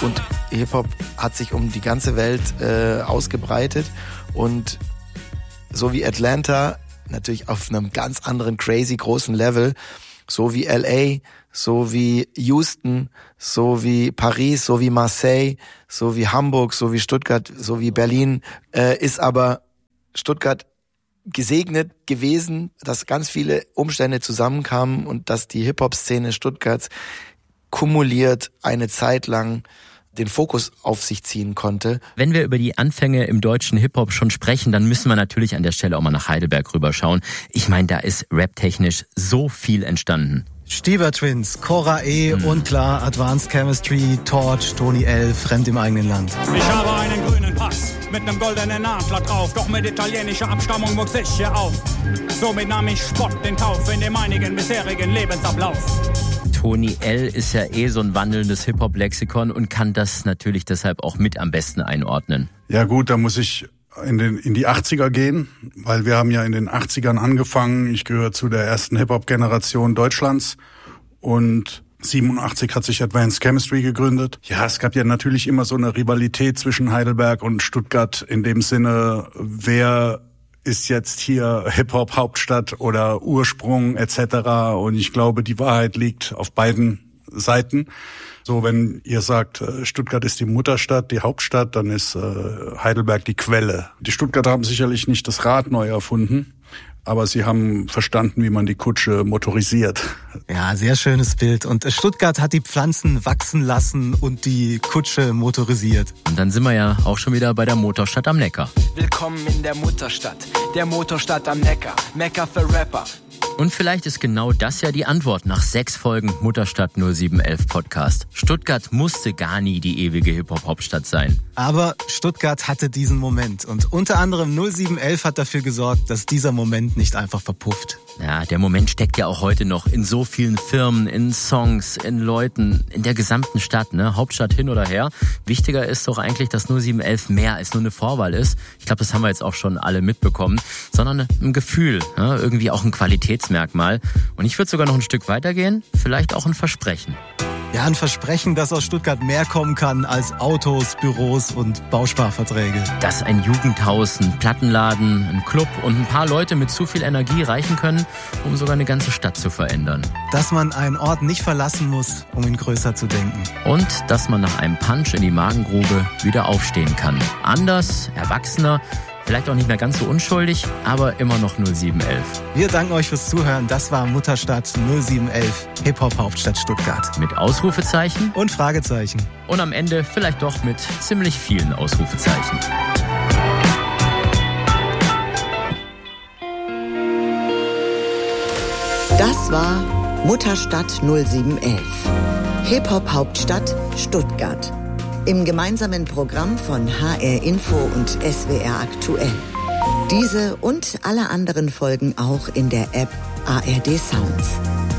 und Hip-Hop hat sich um die ganze Welt ausgebreitet und so wie Atlanta, natürlich auf einem ganz anderen crazy großen Level, so wie LA, so wie Houston, so wie Paris, so wie Marseille, so wie Hamburg, so wie Stuttgart, so wie Berlin, ist aber Stuttgart gesegnet gewesen, dass ganz viele Umstände zusammenkamen und dass die Hip-Hop-Szene Stuttgarts kumuliert eine Zeit lang den Fokus auf sich ziehen konnte. Wenn wir über die Anfänge im deutschen Hip-Hop schon sprechen, dann müssen wir natürlich an der Stelle auch mal nach Heidelberg rüberschauen. Ich meine, da ist rap-technisch so viel entstanden. Stieber Twins, Cora E und klar Advanced Chemistry, Torch, Tony L, Fremd im eigenen Land. Ich habe einen grünen Pass mit einem goldenen Adler drauf, doch mit italienischer Abstammung wuchs ich hier auf. Somit nahm ich Spott in Kauf in dem einigen bisherigen Lebensablauf. Tony L ist ja so ein wandelndes Hip-Hop-Lexikon und kann das natürlich deshalb auch mit am besten einordnen. Ja gut, da muss ich in die 80er gehen, weil wir haben ja in den 80ern angefangen. Ich gehöre zu der ersten Hip-Hop-Generation Deutschlands und 87 hat sich Advanced Chemistry gegründet. Ja, es gab ja natürlich immer so eine Rivalität zwischen Heidelberg und Stuttgart in dem Sinne, wer ist jetzt hier Hip-Hop-Hauptstadt oder Ursprung etc. Und ich glaube, die Wahrheit liegt auf beiden Seiten. So, wenn ihr sagt, Stuttgart ist die Mutterstadt, die Hauptstadt, dann ist Heidelberg die Quelle. Die Stuttgarter haben sicherlich nicht das Rad neu erfunden, aber sie haben verstanden, wie man die Kutsche motorisiert. Ja, sehr schönes Bild. Und Stuttgart hat die Pflanzen wachsen lassen und die Kutsche motorisiert. Und dann sind wir ja auch schon wieder bei der Motorstadt am Neckar. Willkommen in der Mutterstadt, der Motorstadt am Neckar, Mekka für Rapper. Und vielleicht ist genau das ja die Antwort nach 6 Folgen Mutterstadt 0711 Podcast. Stuttgart musste gar nie die ewige Hip-Hop-Hauptstadt sein. Aber Stuttgart hatte diesen Moment und unter anderem 0711 hat dafür gesorgt, dass dieser Moment nicht einfach verpufft. Ja, der Moment steckt ja auch heute noch in so vielen Firmen, in Songs, in Leuten, in der gesamten Stadt, ne? Hauptstadt hin oder her. Wichtiger ist doch eigentlich, dass 0711 mehr als nur eine Vorwahl ist. Ich glaube, das haben wir jetzt auch schon alle mitbekommen, sondern ein Gefühl, ne? Irgendwie auch ein Qualitätsmerkmal. Und ich würde sogar noch ein Stück weitergehen, vielleicht auch ein Versprechen. Ja, ein Versprechen, dass aus Stuttgart mehr kommen kann als Autos, Büros und Bausparverträge. Dass ein Jugendhaus, ein Plattenladen, ein Club und ein paar Leute mit zu viel Energie reichen können, um sogar eine ganze Stadt zu verändern. Dass man einen Ort nicht verlassen muss, um ihn größer zu denken. Und dass man nach einem Punch in die Magengrube wieder aufstehen kann. Anders, erwachsener, vielleicht auch nicht mehr ganz so unschuldig, aber immer noch 0711. Wir danken euch fürs Zuhören. Das war Mutterstadt 0711, Hip-Hop-Hauptstadt Stuttgart. Mit Ausrufezeichen und Fragezeichen. Und am Ende vielleicht doch mit ziemlich vielen Ausrufezeichen. Das war Mutterstadt 0711, Hip-Hop-Hauptstadt Stuttgart. Im gemeinsamen Programm von HR Info und SWR Aktuell. Diese und alle anderen Folgen auch in der App ARD Sounds.